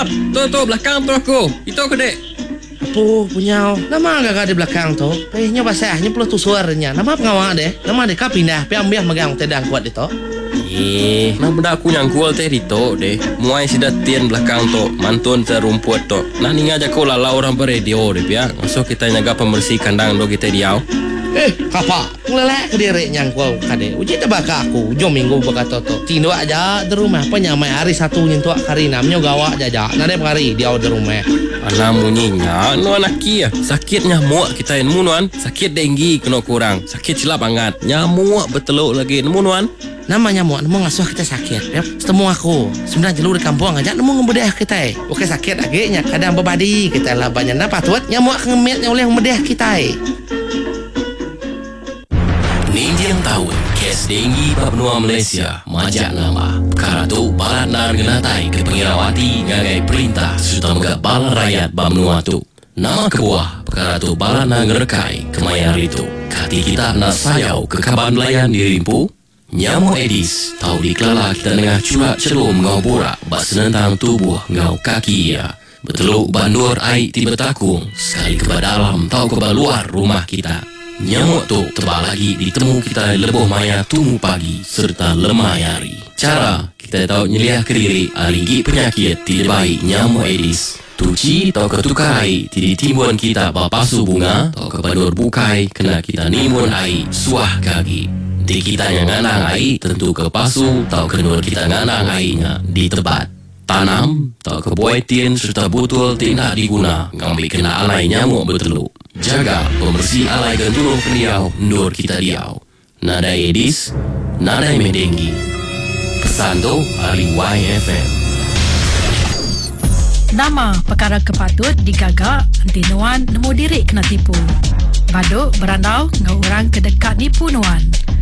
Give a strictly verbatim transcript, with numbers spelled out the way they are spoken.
Tu tu belakang tu aku. Itu aku dek. Apa punya? Nama agak di belakang tu. Pehnya basahnya perlu tu suaranya. Nama pengawal deh. Nama deh kau pindah. Pi ambil megang tedang kuat itu. Eh, nah benda aku yang kual teh itu deh. Muai sudah tian belakang tu. Mantun terumput tu. Nah ni aja kau lalau orang beradio deh ya. Masuk kita nyaga pembersih kandang do kita diau. Eh, kapa? Ngelelek ke diri nyang kual kade. Uji tebak aku. Jom minggu berkata tu. Tindo aja di rumah. Penyamai hari satu nyentuh kari namanya gawa jaja. Nade hari dia di rumah. Anak munyinya, nu anak kia. Sakit nyamuk kita nemu nuan. Sakit denggi kena kurang. Sakit silap angat. Nyamuk beteluk lagi nemu nuan. Nama nyamuk nemu ngasuh kita sakit. Ya, setemu aku. Sebenarnya jelur di kampung aja nemu ngebedah kita. Oke sakit lagi nya kadang bebadi kita lah banyak napa tuat nyamuk ngemetnya oleh ngebedah kita. Nindiang tahun kes denggi Papua Malaysia majak nama perkara tu balat nar genatai ke pengirawati ngagai perintah sudah megak balat rakyat Bamnua tu nama kebuah perkara tu balat nar ngerekai kemayar itu kati kita nak sayau ke kaban nelayan dirimpu nyamuk Aedes tahu dikelala kita tengah cuak celum ngau borak bak senentang tubuh ngau kaki ya beteluk bandur air tiba takung sekali ke dalam tahu ke luar rumah kita. Nyamuk tu tebal lagi ditemu kita leboh maya tumu pagi serta lemah hari. Cara kita tahu nyeliah ke diri aligi penyakit tidak baik nyamuk Aedes. Tuci atau ketukai tidak timbun kita bapasu bunga atau kebandur bukai kena kita nimbun air suah kaki. Di kita yang nganang air tentu kepasu atau kenur kita nganang airnya di tebat. Tanam atau kebuaitin serta butul tidak diguna ngambil kena alai nyamuk berteluk. Jaga pembersih alai gentulung keniau ndur kita diau. Nada Aedes, nada medenggi. Pesan tu Ali Y F M. Nama perkara kepatut digagak anti nuan nemu diri kena tipu. Baduk berandau ngau orang kedekat nipu nuan.